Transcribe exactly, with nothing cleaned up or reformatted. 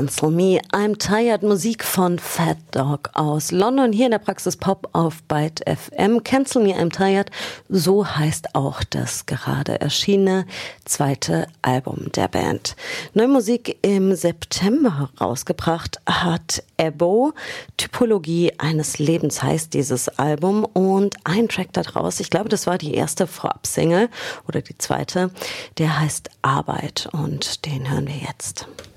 Cancel Me, I'm Tired, Musik von Fat Dog aus London, hier in der Praxis Pop auf Byte F M. Cancel Me, I'm Tired, so heißt auch das gerade erschienene zweite Album der Band. Neue Musik im September rausgebracht hat Ebo, Typologie eines Lebens heißt dieses Album, und ein Track da draus, ich glaube, das war die erste Vorab-Single oder die zweite, der heißt Arbeit, und den hören wir jetzt.